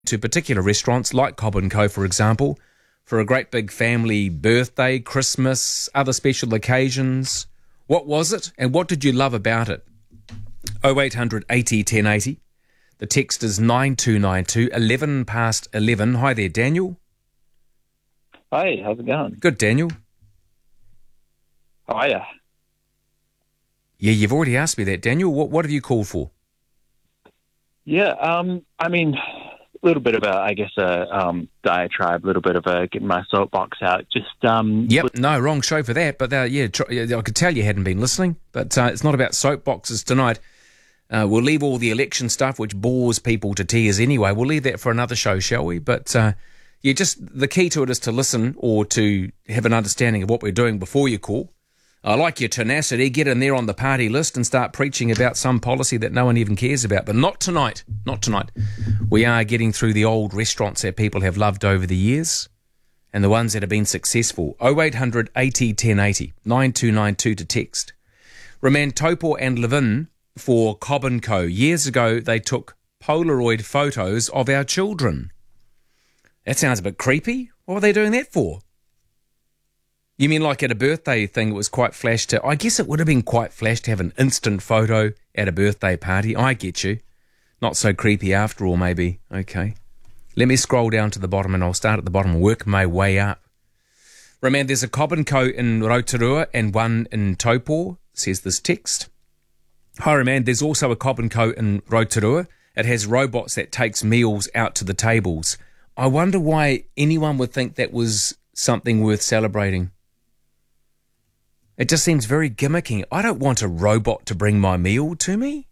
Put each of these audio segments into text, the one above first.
to particular restaurants like Cobb & Co, for example, for a great big family birthday, Christmas, other special occasions. What was it and what did you love about it? 0800 80 1080. The text is 9292, 11 past 11. Hi there, Daniel. Hey, how's it going? Good, Daniel. How are you? Yeah, you've already asked me that, Daniel. What have you called for? Yeah, I mean, a little bit of a diatribe, a little bit of a getting my soapbox out. Just Yep, no, wrong show for that. But I could tell you hadn't been listening. But it's not about soapboxes tonight. We'll leave all the election stuff, which bores people to tears anyway. We'll leave that for another show, shall we? But just the key to it is to listen or to have an understanding of what we're doing before you call. I like your tenacity. Get in there on the party list and start preaching about some policy that no one even cares about. But not tonight. Not tonight. We are getting through the old restaurants that people have loved over the years and the ones that have been successful. 0800 80 1080, 9292 to text. Roman Taupo and Levin for Cobb & Co. Years ago, they took Polaroid photos of our children. That sounds a bit creepy. What were they doing that for? You mean like at a birthday thing, it was quite flash to... I guess it would have been quite flash to have an instant photo at a birthday party. I get you. Not so creepy after all, maybe. Okay. Let me scroll down to the bottom and I'll start at the bottom and work my way up. Remember, there's a Cobb & Co in Rotorua and one in Taupo, says this text. Hi, Roman, there's also a Cobb & Co in Rotorua. It has robots that takes meals out to the tables. I wonder why anyone would think that was something worth celebrating. It just seems very gimmicky. I don't want a robot to bring my meal to me.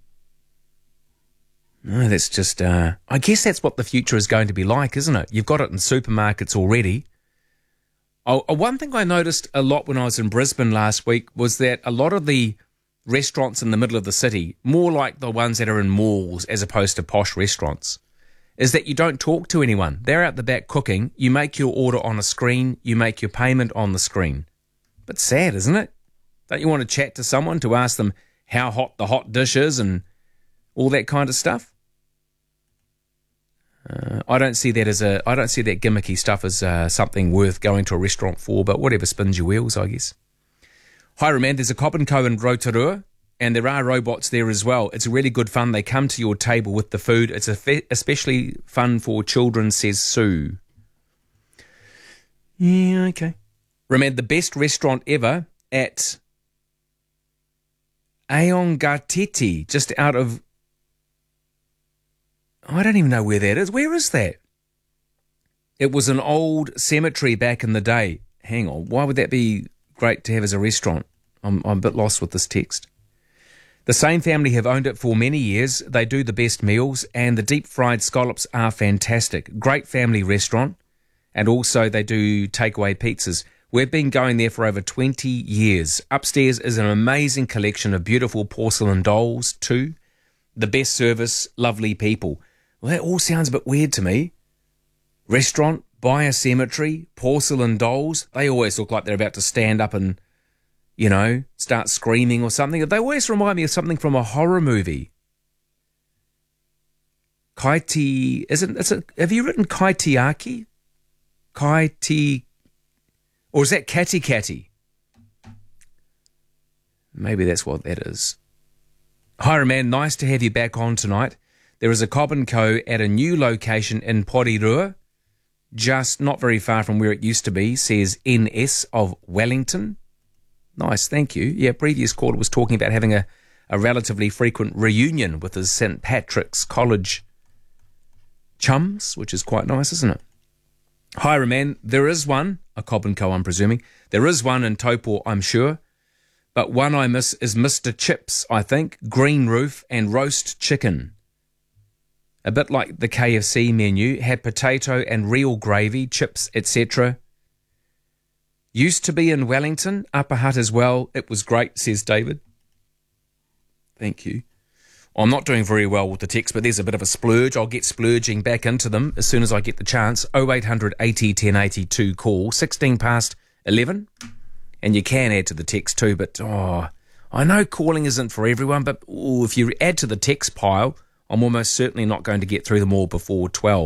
No, that's just... I guess that's what the future is going to be like, isn't it? You've got it in supermarkets already. One thing I noticed a lot when I was in Brisbane last week was that a lot of the restaurants in the middle of the city, more like the ones that are in malls as opposed to posh restaurants, is that you don't talk to anyone. They're out the back cooking. You make your order on a screen. You make your payment on the screen. But sad, isn't it? Don't you want to chat to someone to ask them how hot the hot dish is and all that kind of stuff? I don't see that gimmicky stuff as something worth going to a restaurant for, but whatever spins your wheels, I guess. Hi, Roman, there's a Cobb & Co in Rotorua, and there are robots there as well. It's really good fun. They come to your table with the food. It's especially fun for children, says Sue. Yeah, okay. Remember, the best restaurant ever at Aongatete, just out of... I don't even know where that is. Where is that? It was an old cemetery back in the day. Hang on, why would that be great to have as a restaurant? I'm a bit lost with this text. The same family have owned it for many years. They do the best meals, and the deep-fried scallops are fantastic. Great family restaurant, and also they do takeaway pizzas. We've been going there for over 20 years. Upstairs is an amazing collection of beautiful porcelain dolls too. The best service, lovely people. Well, that all sounds a bit weird to me. Restaurant, by a cemetery, porcelain dolls. They always look like they're about to stand up and, start screaming or something. They always remind me of something from a horror movie. Have you written Kaitiaki? Kaiti... Or is that Kati Kati? Maybe that's what that is. Hi, Roman. Nice to have you back on tonight. There is a Cobb & Co at a new location in Porirua, just not very far from where it used to be, says NS of Wellington. Nice, thank you. Yeah, previous caller was talking about having a relatively frequent reunion with his St. Patrick's College chums, which is quite nice, isn't it? Hi, Roman. There is one, a Cobb & Co, I'm presuming. There is one in Taupo, I'm sure. But one I miss is Mr. Chips, I think. Green roof and roast chicken. A bit like the KFC menu. Had potato and real gravy, chips, etc. Used to be in Wellington, Upper Hutt as well. It was great, says David. Thank you. I'm not doing very well with the text, but there's a bit of a splurge. I'll get splurging back into them as soon as I get the chance. 0800 80 1082 call, 16 past 11. And you can add to the text too, but I know calling isn't for everyone, but if you add to the text pile, I'm almost certainly not going to get through them all before 12.